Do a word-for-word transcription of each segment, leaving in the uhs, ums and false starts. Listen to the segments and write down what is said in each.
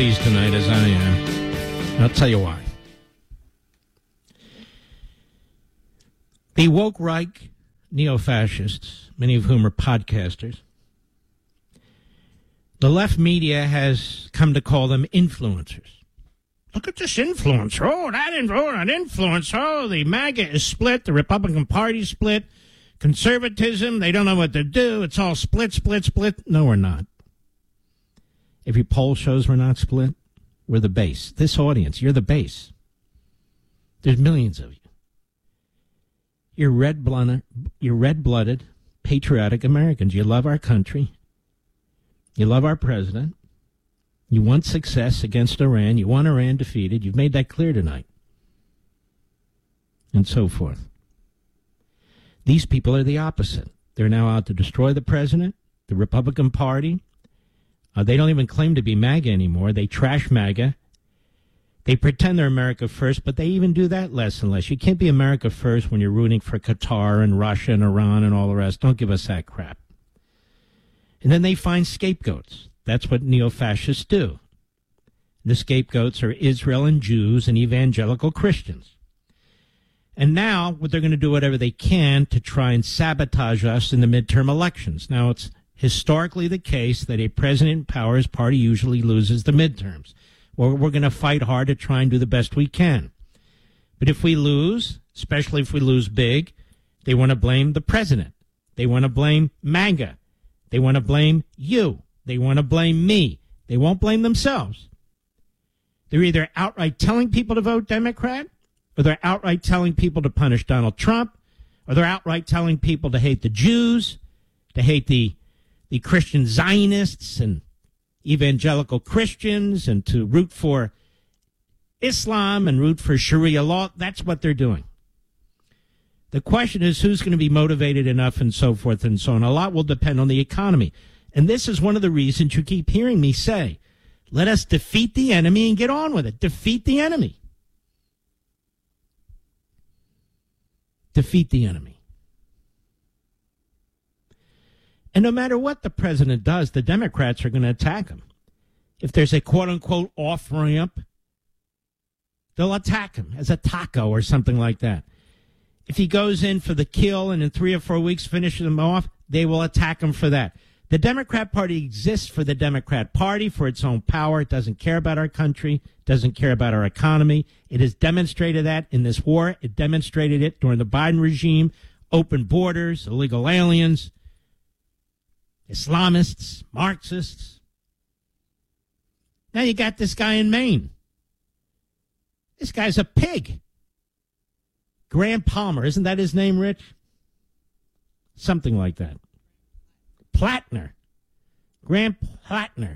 tonight as I am. I'll tell you why. The woke right neo-fascists, many of whom are podcasters, the left media has come to call them influencers. Look at this influencer. Oh, that, in- oh, that influence. Oh, the MAGA is split. The Republican Party split. Conservatism, they don't know what to do. It's all split, split, split. No, we're not. Every poll shows we're not split. We're the base. This audience, you're the base. There's millions of you. You're red-blooded, you're red-blooded, patriotic Americans. You love our country. You love our president. You want success against Iran. You want Iran defeated. You've made that clear tonight. And so forth. These people are the opposite. They're now out to destroy the president, the Republican Party. Uh, they don't even claim to be MAGA anymore. They trash MAGA. They pretend they're America first, but they even do that less and less. You can't be America first when you're rooting for Qatar and Russia and Iran and all the rest. Don't give us that crap. And then they find scapegoats. That's what neo-fascists do. The scapegoats are Israel and Jews and evangelical Christians. And now what they're going to do whatever they can to try and sabotage us in the midterm elections. Now, it's historically the case that a president in power's party usually loses the midterms. Well, we're going to fight hard to try and do the best we can. But if we lose, especially if we lose big, they want to blame the president. They want to blame MAGA. They want to blame you. They want to blame me. They won't blame themselves. They're either outright telling people to vote Democrat, or they're outright telling people to punish Donald Trump, or they're outright telling people to hate the Jews, to hate the, the Christian Zionists and evangelical Christians, and to root for Islam and root for Sharia law. That's what they're doing. The question is who's going to be motivated enough and so forth and so on. A lot will depend on the economy. And this is one of the reasons you keep hearing me say, let us defeat the enemy and get on with it. Defeat the enemy. Defeat the enemy. And no matter what the president does, the Democrats are going to attack him. If there's a quote-unquote off-ramp, they'll attack him as a taco or something like that. If he goes in for the kill and in three or four weeks finishes him off, they will attack him for that. The Democrat Party exists for the Democrat Party, for its own power. It doesn't care about our country, doesn't care about our economy. It has demonstrated that in this war. It demonstrated it during the Biden regime. Open borders, illegal aliens, Islamists, Marxists. Now you got this guy in Maine. This guy's a pig. Graham Palmer, isn't that his name, Rich? Something like that. Plattner. Graham Plattner.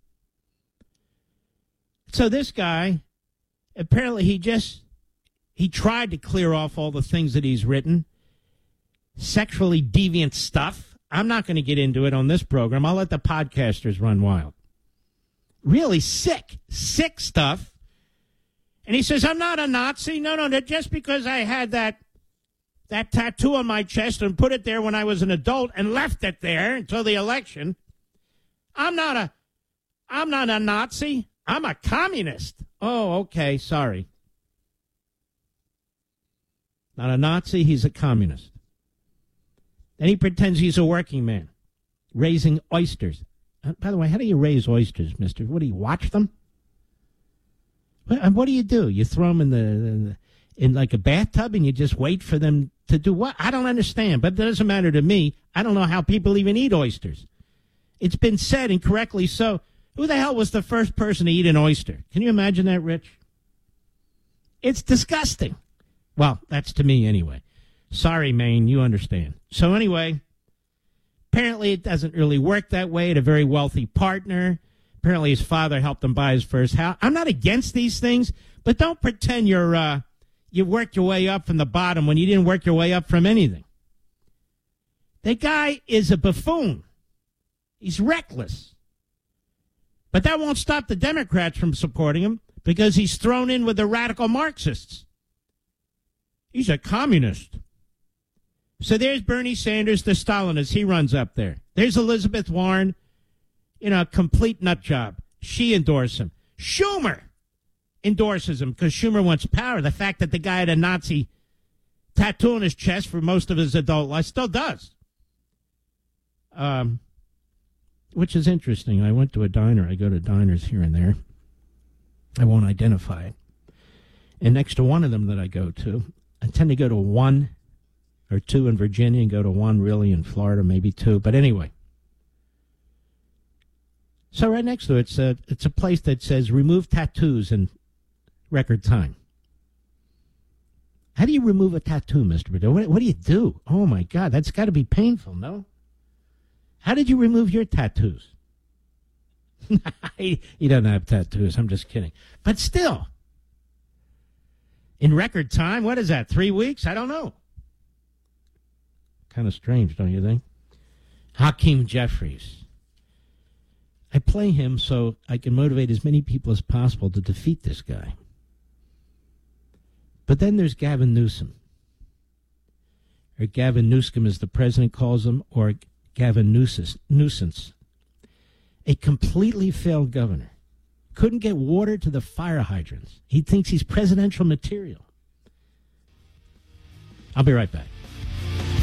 So this guy, apparently he just, he tried to clear off all the things that he's written. Sexually deviant stuff. I'm not going to get into it on this program. I'll let the podcasters run wild. Really sick, sick stuff. And he says, I'm not a Nazi. No, no, no, just because I had that that tattoo on my chest and put it there when I was an adult and left it there until the election. I'm not a, I'm not a Nazi. I'm a communist. Oh, okay, sorry. Not a Nazi, he's a communist. Then he pretends he's a working man, raising oysters. Uh, by the way, how do you raise oysters, mister? What, do you watch them? What, what do you do? You throw them in the, in the in like a bathtub and you just wait for them to do what? I don't understand, but it doesn't matter to me. I don't know how people even eat oysters. It's been said, and correctly so, who the hell was the first person to eat an oyster? Can you imagine that, Rich? It's disgusting. Well, that's to me anyway. Sorry, Maine, you understand. So anyway, apparently it doesn't really work that way. He had a very wealthy partner. Apparently his father helped him buy his first house. I'm not against these things, but don't pretend you're uh, you worked your way up from the bottom when you didn't work your way up from anything. The guy is a buffoon. He's reckless. But that won't stop the Democrats from supporting him because he's thrown in with the radical Marxists. He's a communist. So there's Bernie Sanders, the Stalinist. He runs up there. There's Elizabeth Warren, you know, a complete nut job. She endorsed him. Schumer endorses him because Schumer wants power. The fact that the guy had a Nazi tattoo on his chest for most of his adult life still does. Um, which is interesting. I went to a diner. I go to diners here and there. I won't identify it. And next to one of them that I go to, I tend to go to one or two in Virginia and go to one really in Florida, maybe two. But anyway. So right next to it, it's a, it's a place that says remove tattoos in record time. How do you remove a tattoo, Mister Bedell? What, what do you do? Oh, my God, that's got to be painful, no? How did you remove your tattoos? You don't have tattoos. I'm just kidding. But still, in record time, what is that, three weeks? I don't know. Kind of strange, don't you think? Hakeem Jeffries. I play him so I can motivate as many people as possible to defeat this guy. But then there's Gavin Newsom. Or Gavin Newsom, as the president calls him, or Gavin Nuisance. A completely failed governor. Couldn't get water to the fire hydrants. He thinks he's presidential material. I'll be right back.